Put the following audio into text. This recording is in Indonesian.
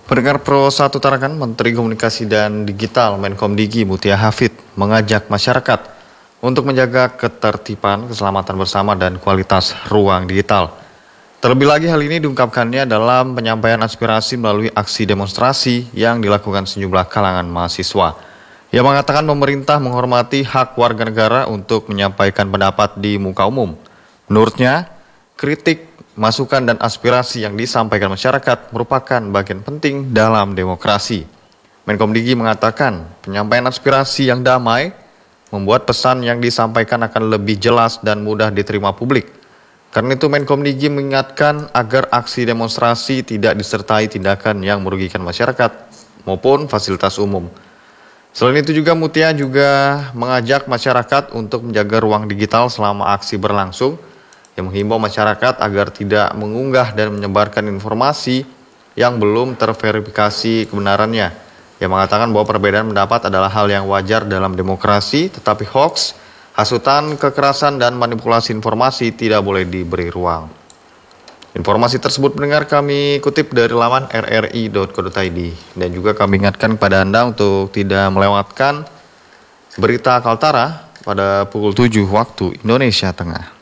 Pendengar Pro 1 Tarakan, Menteri Komunikasi dan Digital Menkomdigi Mutia Hafid mengajak masyarakat untuk menjaga ketertiban, keselamatan bersama dan kualitas ruang digital. Terlebih lagi hal ini diungkapkannya dalam penyampaian aspirasi melalui aksi demonstrasi yang dilakukan sejumlah kalangan mahasiswa. Ia mengatakan pemerintah menghormati hak warga negara untuk menyampaikan pendapat di muka umum. Menurutnya, kritik, masukan dan aspirasi yang disampaikan masyarakat merupakan bagian penting dalam demokrasi. Menkomdigi mengatakan penyampaian aspirasi yang damai membuat pesan yang disampaikan akan lebih jelas dan mudah diterima publik. Karena itu Menkomdigi mengingatkan agar aksi demonstrasi tidak disertai tindakan yang merugikan masyarakat maupun fasilitas umum. Selain itu juga Mutia mengajak masyarakat untuk menjaga ruang digital selama aksi berlangsung, yang menghimbau masyarakat agar tidak mengunggah dan menyebarkan informasi yang belum terverifikasi kebenarannya. Yang mengatakan bahwa perbedaan pendapat adalah hal yang wajar dalam demokrasi, tetapi hoax, hasutan, kekerasan, dan manipulasi informasi tidak boleh diberi ruang. Informasi tersebut pendengar kami kutip dari laman rri.co.id, dan juga kami ingatkan kepada Anda untuk tidak melewatkan berita Kaltara pada pukul 7 waktu Indonesia Tengah.